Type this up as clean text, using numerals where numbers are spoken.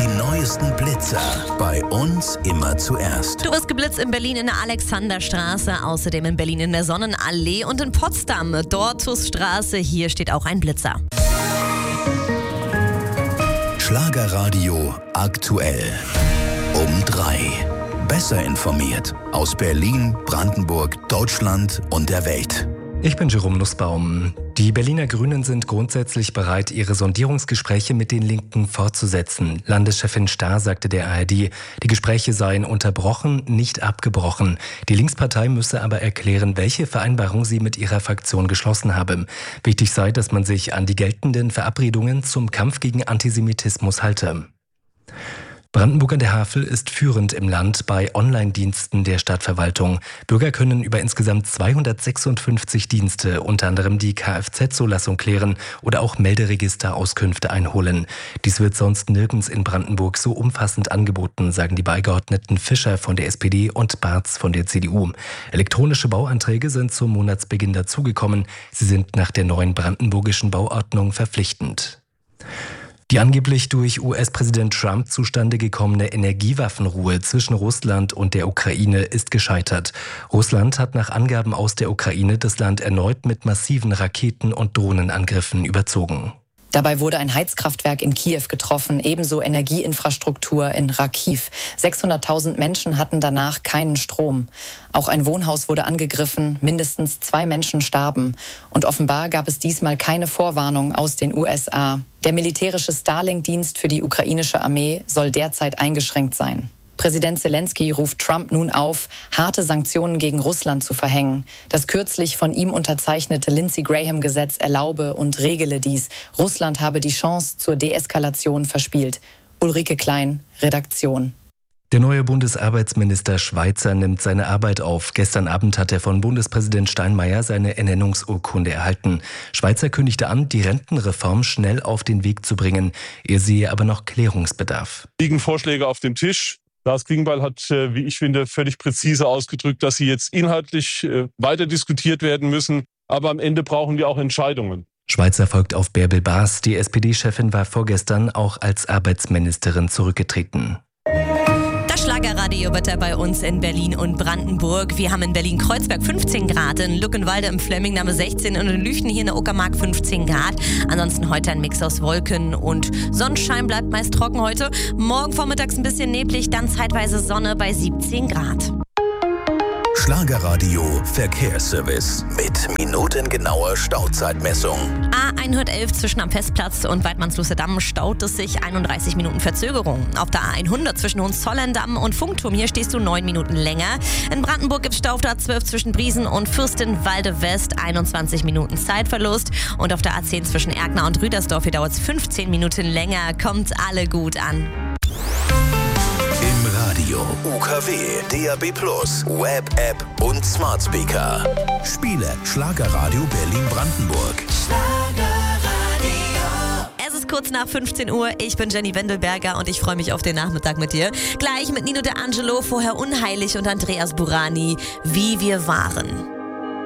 Die neuesten Blitzer. Bei uns immer zuerst. Du wirst geblitzt in Berlin in der Alexanderstraße, außerdem in Berlin in der Sonnenallee und in Potsdam, Dortusstraße. Hier steht auch ein Blitzer. Schlagerradio aktuell. Um 3. Besser informiert. Aus Berlin, Brandenburg, Deutschland und der Welt. Ich bin Jerome Nussbaum. Die Berliner Grünen sind grundsätzlich bereit, ihre Sondierungsgespräche mit den Linken fortzusetzen. Landeschefin Stahr sagte der ARD, die Gespräche seien unterbrochen, nicht abgebrochen. Die Linkspartei müsse aber erklären, welche Vereinbarung sie mit ihrer Fraktion geschlossen habe. Wichtig sei, dass man sich an die geltenden Verabredungen zum Kampf gegen Antisemitismus halte. Brandenburg an der Havel ist führend im Land bei Online-Diensten der Stadtverwaltung. Bürger können über insgesamt 256 Dienste, unter anderem die Kfz-Zulassung klären oder auch Melderegisterauskünfte einholen. Dies wird sonst nirgends in Brandenburg so umfassend angeboten, sagen die Beigeordneten Fischer von der SPD und Barz von der CDU. Elektronische Bauanträge sind zum Monatsbeginn dazugekommen. Sie sind nach der neuen brandenburgischen Bauordnung verpflichtend. Die angeblich durch US-Präsident Trump zustande gekommene Energiewaffenruhe zwischen Russland und der Ukraine ist gescheitert. Russland hat nach Angaben aus der Ukraine das Land erneut mit massiven Raketen- und Drohnenangriffen überzogen. Dabei wurde ein Heizkraftwerk in Kiew getroffen, ebenso Energieinfrastruktur in Rakiw. 600.000 Menschen hatten danach keinen Strom. Auch ein Wohnhaus wurde angegriffen, mindestens 2 Menschen starben. Und offenbar gab es diesmal keine Vorwarnung aus den USA. Der militärische Starlink-Dienst für die ukrainische Armee soll derzeit eingeschränkt sein. Präsident Zelensky ruft Trump nun auf, harte Sanktionen gegen Russland zu verhängen. Das kürzlich von ihm unterzeichnete Lindsey-Graham-Gesetz erlaube und regele dies. Russland habe die Chance zur Deeskalation verspielt. Ulrike Klein, Redaktion. Der neue Bundesarbeitsminister Schweizer nimmt seine Arbeit auf. Gestern Abend hat er von Bundespräsident Steinmeier seine Ernennungsurkunde erhalten. Schweizer kündigte an, die Rentenreform schnell auf den Weg zu bringen. Er sehe aber noch Klärungsbedarf. Liegen Vorschläge auf dem Tisch. Lars Klingbeil hat, wie ich finde, völlig präzise ausgedrückt, dass sie jetzt inhaltlich weiter diskutiert werden müssen. Aber am Ende brauchen wir auch Entscheidungen. Schweizer folgt auf Bärbel Baas. Die SPD-Chefin war vorgestern auch als Arbeitsministerin zurückgetreten. Das Schlagerradiowetter bei uns in Berlin und Brandenburg. Wir haben in Berlin-Kreuzberg 15 Grad, in Luckenwalde im Flemmingname 16 und in Lüchten hier in der Uckermark 15 Grad. Ansonsten heute ein Mix aus Wolken und Sonnenschein, bleibt meist trocken heute. Morgen vormittags ein bisschen neblig, dann zeitweise Sonne bei 17 Grad. Schlagerradio Verkehrsservice mit minutengenauer Stauzeitmessung. A111 zwischen am Festplatz und Weidmannslußer-Damm staut es sich 31 Minuten Verzögerung. Auf der A100 zwischen Hohenzollern-Damm und Funkturm, hier stehst du 9 Minuten länger. In Brandenburg gibt es Stau auf der A12 zwischen Briesen und Fürstenwalde West, 21 Minuten Zeitverlust. Und auf der A10 zwischen Erkner und Rüdersdorf, hier dauert es 15 Minuten länger. Kommt alle gut an. Im Radio, UKW, DAB+, Web-App und Smart Speaker. Spiele Schlagerradio Berlin-Brandenburg. Es ist kurz nach 15 Uhr. Ich bin Jenny Wendelberger und ich freue mich auf den Nachmittag mit dir. Gleich mit Nino De Angelo, vorher Unheilig und Andreas Burani, Wie wir waren.